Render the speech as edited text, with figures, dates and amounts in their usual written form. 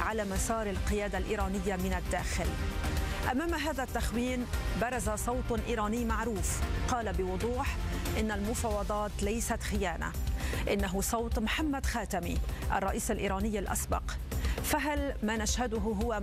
على مسار القيادة الإيرانية من الداخل. أمام هذا التخوين برز صوت إيراني معروف قال بوضوح إن المفاوضات ليست خيانة، إنه صوت محمد خاتمي الرئيس الإيراني الأسبق. فهل ما نشهده هو